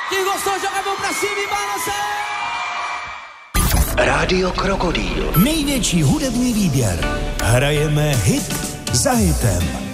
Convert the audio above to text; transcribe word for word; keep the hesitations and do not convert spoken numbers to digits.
Chicos, sto giocando pra cima e balança! Rádio Krokodýl. Největší hudební výběr. Hrajeme hit za hitem.